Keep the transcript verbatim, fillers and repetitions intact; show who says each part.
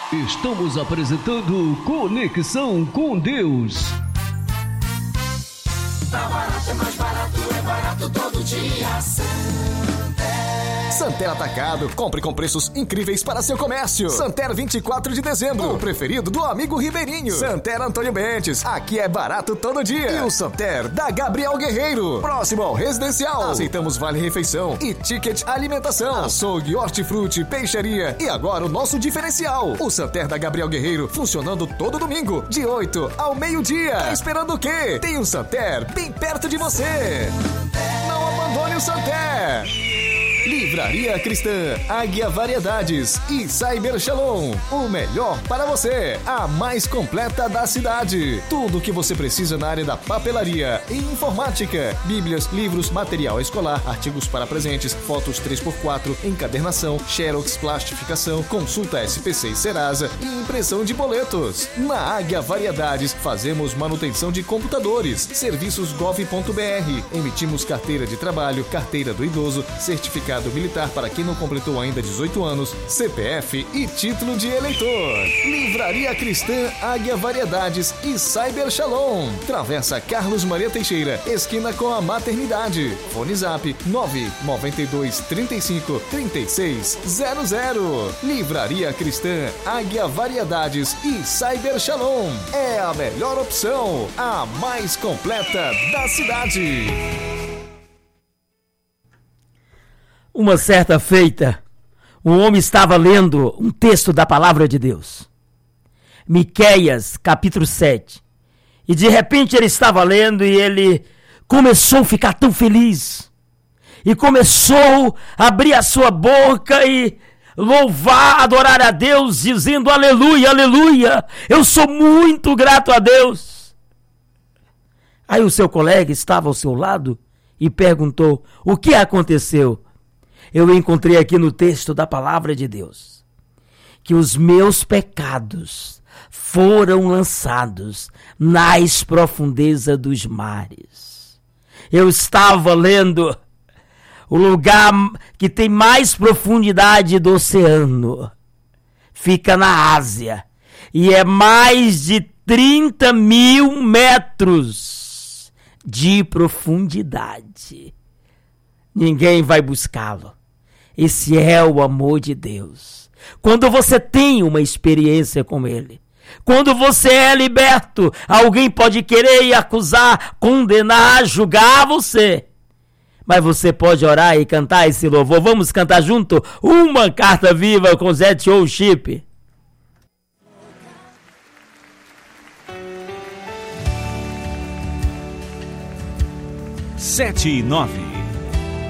Speaker 1: Estamos apresentando Conexão com Deus.
Speaker 2: Tá barato, é mais barato, é barato todo dia.
Speaker 3: Santer Atacado. Compre com preços incríveis para seu comércio. Santer vinte e quatro de dezembro. O preferido do amigo Ribeirinho. Santer Antônio Bentes. Aqui é barato todo dia. E o Santer da Gabriel Guerreiro. Próximo ao Residencial. Aceitamos vale refeição e ticket alimentação. Açougue, hortifruti, peixaria. E agora o nosso diferencial. O Santer da Gabriel Guerreiro funcionando todo domingo, de oito ao meio-dia. Tá esperando o quê? Tem um Santer bem perto de você. Não abandone o Santer. Livraria Cristã, Águia Variedades e Cyber Shalom. O melhor para você, a mais completa da cidade. Tudo o que você precisa na área da papelaria e informática. Bíblias, livros, material escolar, artigos para presentes, fotos três por quatro, encadernação, xerox, plastificação, consulta S P C e Serasa e impressão de boletos. Na Águia Variedades, fazemos manutenção de computadores, serviços gov ponto br. Emitimos carteira de trabalho, carteira do idoso, certificado militar para quem não completou ainda dezoito anos, C P F e título de eleitor. Livraria Cristã, Águia Variedades e Cyber Shalom. Travessa Carlos Maria Teixeira, esquina com a Maternidade. Fone Zap nove nove dois, trinta e cinco, trinta e seis zero zero. Livraria Cristã, Águia Variedades e Cyber Shalom. É a melhor opção, a mais completa da cidade.
Speaker 4: Uma certa feita, um homem estava lendo um texto da palavra de Deus. Miqueias, capítulo sete. E de repente ele estava lendo e ele começou a ficar tão feliz. E começou a abrir a sua boca e louvar, adorar a Deus, dizendo aleluia, aleluia. Eu sou muito grato a Deus. Aí o seu colega estava ao seu lado e perguntou, o que aconteceu? Eu encontrei aqui no texto da palavra de Deus que os meus pecados foram lançados nas profundezas dos mares. Eu estava lendo o lugar que tem mais profundidade do oceano. Fica na Ásia. E é mais de trinta mil metros de profundidade. Ninguém vai buscá-lo. Esse é o amor de Deus. Quando você tem uma experiência com Ele, quando você é liberto, alguém pode querer acusar, condenar, julgar você. Mas você pode orar e cantar esse louvor. Vamos cantar junto? Uma carta viva com Zé Tio Chip.
Speaker 5: Sete e nove.